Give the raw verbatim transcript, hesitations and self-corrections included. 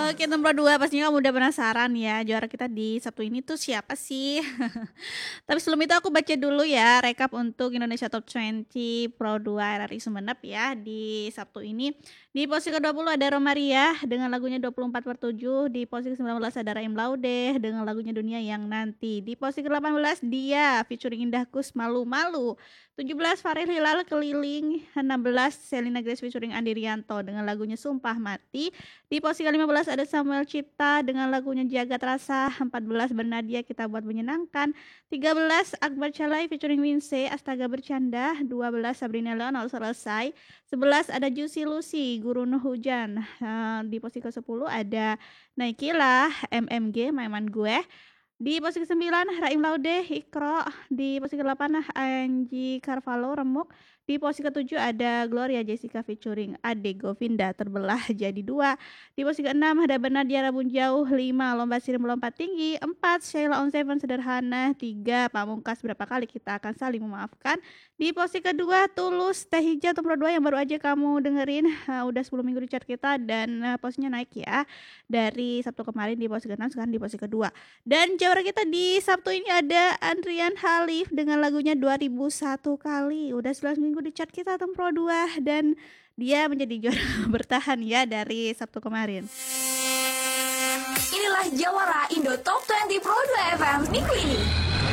Oke, nomor dua pastinya kamu udah penasaran ya, juara kita di Sabtu ini tuh siapa sih? Tapi sebelum itu aku baca dulu ya rekap untuk Indonesia Top dua puluh Pro dua R R I Sumeneb ya di Sabtu ini. Di posisi kedua puluh ada Romaria dengan lagunya dua puluh empat per tujuh. Di posisi sembilan belas ada Raim Laude dengan lagunya Dunia Yang Nanti. Di posisi ke delapan belas Dia featuring Indah Kus Malu Malu. tujuh belas Farel Hilal Keliling. enam belas Selina Grace featuring Andi Rianto dengan lagunya Sumpah Mati. Di posisi ke lima belas ada Samuel Cipta dengan lagunya Jagat Rasa. empat belas Bernadia Kita Buat Menyenangkan. tiga belas Akbar Calai featuring Winse Astaga Bercanda. Dua belas Sabrina Leonol Selesai. sebelas ada Juicy Lucy Guru Nuh Hujan. Uh, di posisi ke sepuluh ada Naikila M M G Maiman Gue. Di posisi ke sembilan Raim Laude Ikro. Di posisi ke delapan Angie Carvalho Remuk. Di posisi ke tujuh ada Gloria Jessica featuring Ade Govinda Terbelah Jadi Dua. Di posisi ke enam ada Bernadia Rabun Jauh. Lima Lomba Siri Melompat Tinggi. Empat Sheila on Seven Sederhana. Tiga Pamungkas Berapa Kali Kita Akan Saling Memaafkan. Di posisi kedua Tulus Teh Hijau nomor dua yang baru aja kamu dengerin. Uh, udah sepuluh minggu di chart kita dan uh, posisinya naik ya. Dari Sabtu kemarin di posisi ke enam, sekarang di posisi kedua. Dan juara kita di Sabtu ini ada Andrian Halif dengan lagunya dua ribu satu Kali. Udah sebelas minggu di chart kita Tom Pro dua dan dia menjadi juara bertahan ya dari Sabtu kemarin. Inilah Jawara Indo Top dua puluh Pro dua F M minggu ini.